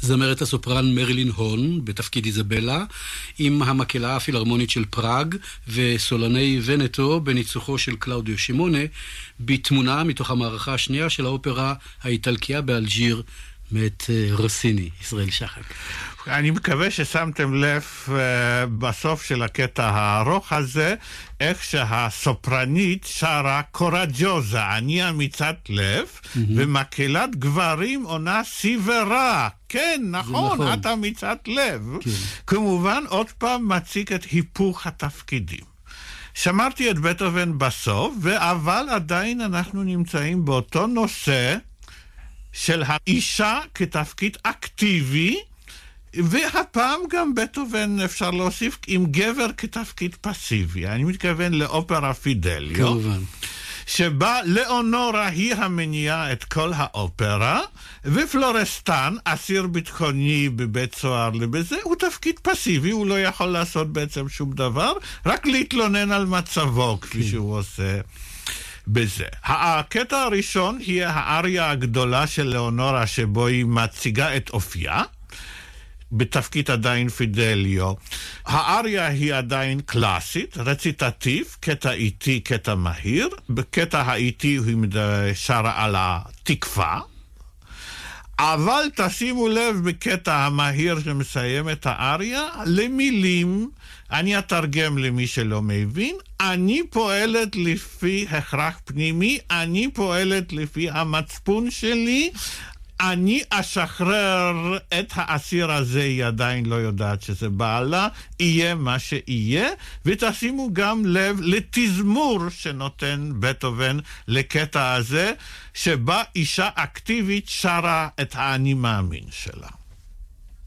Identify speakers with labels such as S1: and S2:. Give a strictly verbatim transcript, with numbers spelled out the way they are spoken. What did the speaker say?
S1: זמרת הסופרן מרילין הון בתפקיד איזבלה, עם המקהלה הפילהרמונית של פראג וסולני ונטו בניצוחו של קלאודיו שימונה, בתמונה מתוך המערכה השנייה של האופרה האיטלקיה באלג'יר מאת רוסיני. ישראל שחק.
S2: אני מקווה ששמתם לב uh, בסוף של הקטע הארוך הזה, איך שהסופרנית שרה קורג'וזה, אני אמיצת לב, mm-hmm. ומקהלת גברים עונה סיברה. כן, נכון, נכון. את אמיצת לב. כן. כמובן, עוד פעם מציג את היפוך התפקידים. שמרתי את בטהובן בסוף, אבל עדיין אנחנו נמצאים באותו נושא של האישה כתפקיד אקטיבי, והפעם גם בטהובן אפשר להוסיף עם גבר כתפקיד פסיבי. אני מתכוון לאופרה פידליו, כמובן. שבה לאונורה היא המניעה את כל האופרה, ופלורסטן, אסיר ביטחוני בבית סוהר לבזה, הוא תפקיד פסיבי, הוא לא יכול לעשות בעצם שום דבר, רק להתלונן על מצבו, כפי שהוא עושה בזה. הקטע הראשון היא האריה הגדולה של לאונורה, שבו היא מציגה את אופייה, בתפקיד עדיין פידליו. האריה היא עדיין קלאסית, רציטטיב, קטע איטי, קטע מהיר. בקטע האיטי היא שרה על התקווה, אבל תשימו לב בקטע המהיר שמסיים את האריה, למילים, אני אתרגם למי שלא מבין, אני פועלת לפי הכרח פנימי, אני פועלת לפי המצפון שלי, אני אשחרר את האסיר הזה, היא עדיין לא יודעת שזה בעלה, יהיה מה שיהיה, ותשימו גם לב לתזמור שנותן בטהובן לקטע הזה, שבה אישה אקטיבית שרה את האני מאמין שלה.